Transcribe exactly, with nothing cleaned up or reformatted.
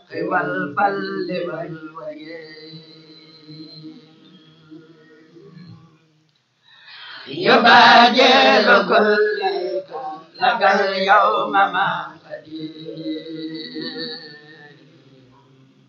والفل والوجه يبادل كل لك اليوم ما قدير